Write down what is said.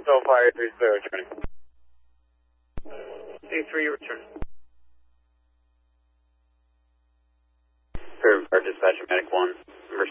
Hotel Fire 3 clear, returning. C3, you return. Clear, dispatch, medic 1.